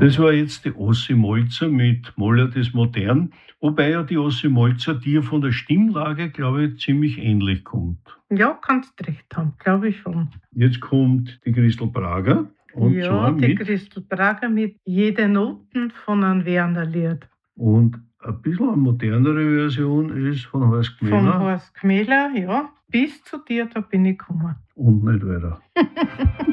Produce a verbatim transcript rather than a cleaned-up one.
Das war jetzt die Ossi Molzer mit Moller des Modern, wobei ja die Ossi Molzer dir von der Stimmlage, glaube ich, ziemlich ähnlich kommt. Ja, kannst recht haben, glaube ich schon. Jetzt kommt die Christel Prager. Und ja, zwar die mit, Christel Prager mit Jede Noten von einem Werner Lied. und ein bisschen eine modernere Version ist von Horst Von Gmähler Horst Gmähler, ja. Bis zu dir, da bin ich gekommen. und nicht weiter.